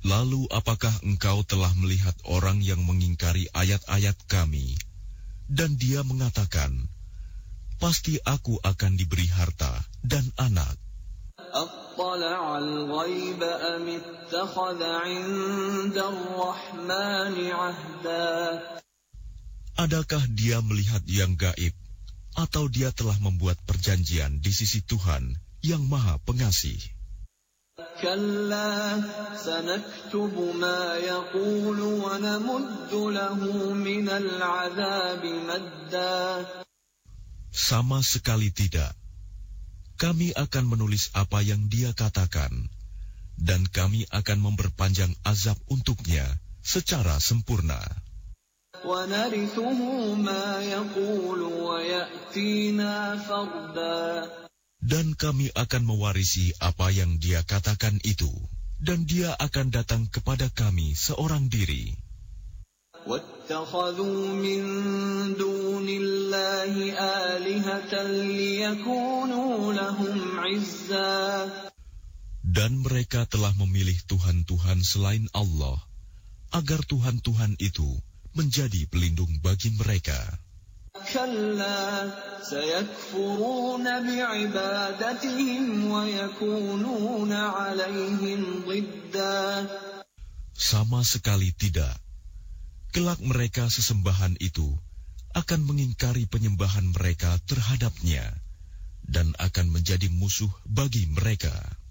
Lalu apakah engkau telah melihat orang yang mengingkari ayat-ayat kami, dan dia mengatakan, pasti aku akan diberi harta dan anak. Attala'al ghaiba am ittakhadha 'inda ar-rahmani 'ahda. Adakah dia melihat yang gaib, atau dia telah membuat perjanjian di sisi Tuhan yang Maha Pengasih? Kalla sanaktubu ma yaqulu wa namuddu lahu minal 'adzabi madda. Sama sekali tidak. Kami akan menulis apa yang dia katakan, dan kami akan memperpanjang azab untuknya secara sempurna. Wa narithuhu ma yaqulu wa ya'tina farda. Dan kami akan mewarisi apa yang dia katakan itu, dan dia akan datang kepada kami seorang diri. وَاتَّخَذُوا مِن دُونِ اللَّهِ آلِهَةً لِيَكُونُوا لَهُمْ عِزًّا. Dan mereka telah memilih Tuhan-Tuhan selain Allah, agar Tuhan-Tuhan itu menjadi pelindung bagi mereka. كَلَّا سَيَكْفُرُونَ بِعِبَادَتِهِمْ وَيَكُونُونَ عَلَيْهِمْ ضِدًّا. Sama sekali tidak. Kelak mereka sesembahan itu akan mengingkari penyembahan mereka terhadapnya, dan akan menjadi musuh bagi mereka.